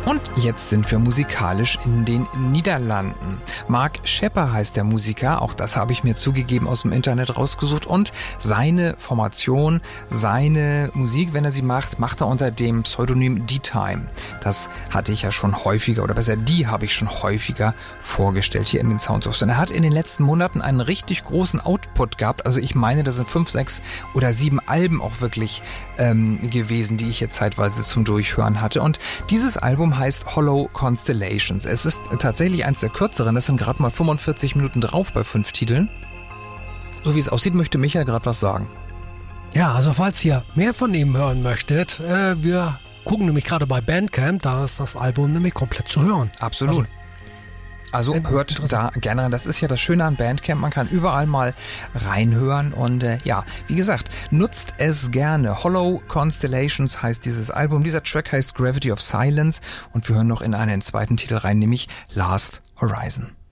Und jetzt sind wir musikalisch in den Niederlanden. Mark Schepper heißt der Musiker, auch das habe ich mir zugegeben aus dem Internet rausgesucht. Und seine Formation, seine Musik, wenn er sie macht, macht er unter dem Pseudonym D-Time. Das hatte ich ja schon häufiger, oder besser, die habe ich schon häufiger vorgestellt hier in den Soundsource. Und er hat in den letzten Monaten einen richtig großen Output gehabt. Also ich meine, das sind 5, 6 oder 7 Alben auch wirklich gewesen, die ich jetzt zeitweise zum Durchhören hatte. Und dieses Album heißt Hollow Constellations. Es ist tatsächlich eins der kürzeren. Das sind gerade mal 45 Minuten drauf bei 5 Titeln. So wie es aussieht, möchte Michael gerade was sagen. Ja, also falls ihr mehr von ihm hören möchtet, wir gucken nämlich gerade bei Bandcamp, da ist das Album nämlich komplett zu hören. Absolut. Also hört da gerne rein. Das ist ja das Schöne an Bandcamp. Man kann überall mal reinhören. Und ja, wie gesagt, nutzt es gerne. Hollow Constellations heißt dieses Album. Dieser Track heißt Gravity of Silence. Und wir hören noch in einen zweiten Titel rein, nämlich Last Horizon.